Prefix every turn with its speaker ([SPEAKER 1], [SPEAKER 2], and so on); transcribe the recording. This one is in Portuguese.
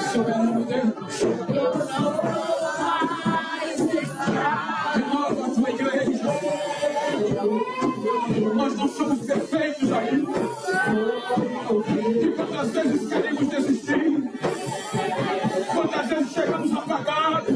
[SPEAKER 1] soberano Deus. Eu não vou mais deixar. Renova a tua igreja. Nós não somos perfeitos ainda. E quantas vezes queremos desistir? Quantas vezes chegamos apagados?